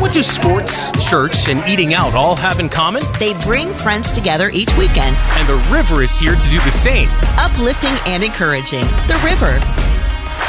What do sports, church, and eating out all have in common? They bring friends together each weekend. And the River is here to do the same. Uplifting and encouraging. The River.